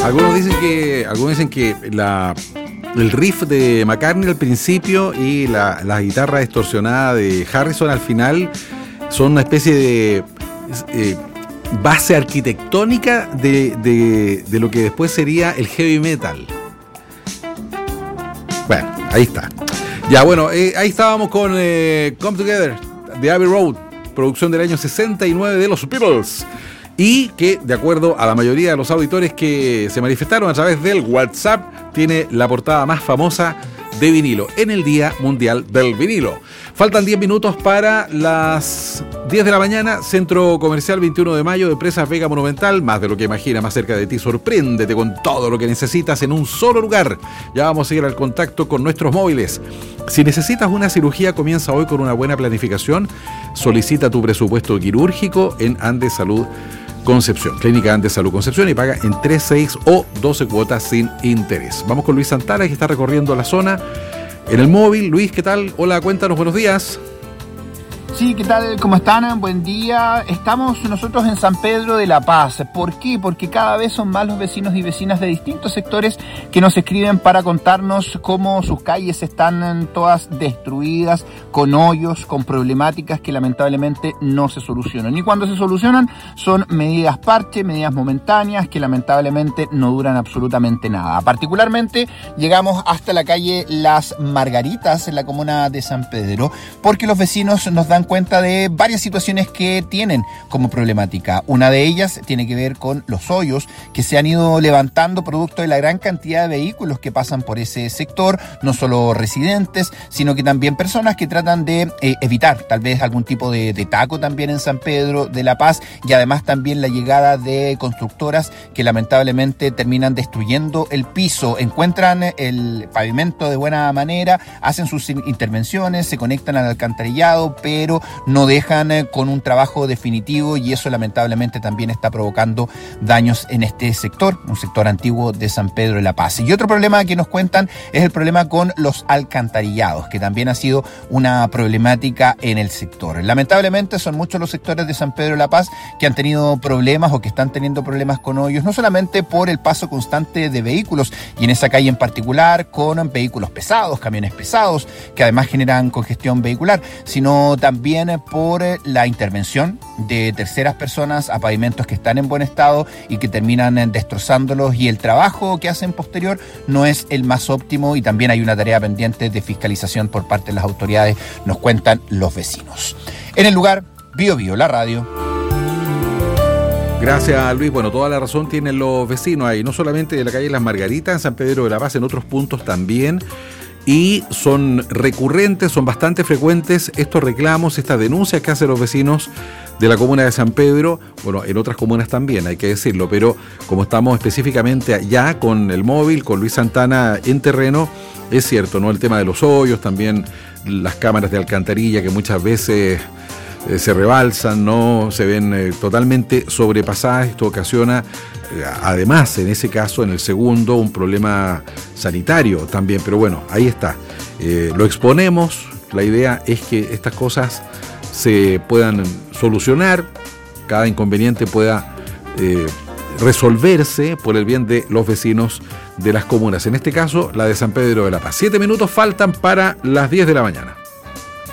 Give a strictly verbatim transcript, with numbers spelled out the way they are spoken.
Algunos dicen que, algunos dicen que la, el riff de McCartney al principio y la, la guitarra distorsionada de Harrison al final son una especie de eh, base arquitectónica de, de, de lo que después sería el heavy metal. Bueno, ahí está. Ya, bueno, eh, ahí estábamos con eh, Come Together de Abbey Road, producción del año sesenta y nueve de los Beatles. Y que, de acuerdo a la mayoría de los auditores que se manifestaron a través del WhatsApp, tiene la portada más famosa de vinilo en el Día Mundial del Vinilo. Faltan diez minutos para las diez de la mañana. Centro Comercial veintiuno de mayo de Presas Vega Monumental. Más de lo que imaginas, más cerca de ti. Sorpréndete con todo lo que necesitas en un solo lugar. Ya vamos a ir al contacto con nuestros móviles. Si necesitas una cirugía, comienza hoy con una buena planificación. Solicita tu presupuesto quirúrgico en Andes Salud Concepción, Clínica Andes Salud Concepción, y paga en tres, seis o doce cuotas sin interés. Vamos con Luis Santana, que está recorriendo la zona en el móvil. Luis, ¿qué tal? Hola, cuéntanos, buenos días. Sí, ¿qué tal? ¿Cómo están? Buen día. Estamos nosotros en San Pedro de la Paz. ¿Por qué? Porque cada vez son más los vecinos y vecinas de distintos sectores que nos escriben para contarnos cómo sus calles están todas destruidas, con hoyos, con problemáticas que lamentablemente no se solucionan. Y cuando se solucionan son medidas parche, medidas momentáneas que lamentablemente no duran absolutamente nada. Particularmente llegamos hasta la calle Las Margaritas en la comuna de San Pedro, porque los vecinos nos dan cuenta de varias situaciones que tienen como problemática. Una de ellas tiene que ver con los hoyos que se han ido levantando producto de la gran cantidad de vehículos que pasan por ese sector, no solo residentes, sino que también personas que tratan de eh, evitar tal vez algún tipo de, de taco también en San Pedro de la Paz, y además también la llegada de constructoras que lamentablemente terminan destruyendo el piso, encuentran el pavimento de buena manera, hacen sus intervenciones, se conectan al alcantarillado, pero no dejan eh, con un trabajo definitivo, y eso lamentablemente también está provocando daños en este sector, un sector antiguo de San Pedro de la Paz. Y otro problema que nos cuentan es el problema con los alcantarillados, que también ha sido una problemática en el sector. Lamentablemente son muchos los sectores de San Pedro de la Paz que han tenido problemas o que están teniendo problemas con hoyos, no solamente por el paso constante de vehículos, y en esa calle en particular con vehículos pesados, camiones pesados, que además generan congestión vehicular, sino también por la intervención de terceras personas a pavimentos que están en buen estado y que terminan destrozándolos, y el trabajo que hacen posterior no es el más óptimo, y también hay una tarea pendiente de fiscalización por parte de las autoridades, nos cuentan los vecinos. En el lugar, Bio Bio, la radio. Gracias, Luis. Bueno, toda la razón tienen los vecinos ahí, no solamente de la calle Las Margaritas en San Pedro de la Paz, en otros puntos también. Y son recurrentes, son bastante frecuentes estos reclamos, estas denuncias que hacen los vecinos de la comuna de San Pedro, bueno, en otras comunas también, hay que decirlo, pero como estamos específicamente allá con el móvil, con Luis Santana en terreno, es cierto, ¿no? El tema de los hoyos, también las cámaras de alcantarilla que muchas veces eh, se rebalsan, ¿no? Se ven eh, totalmente sobrepasadas. Esto ocasiona, eh, además, en ese caso, en el segundo, un problema sanitario también, pero bueno, ahí está. Eh, lo exponemos, la idea es que estas cosas se puedan solucionar, cada inconveniente pueda eh, resolverse por el bien de los vecinos de las comunas, en este caso la de San Pedro de la Paz. Siete minutos faltan para las diez de la mañana.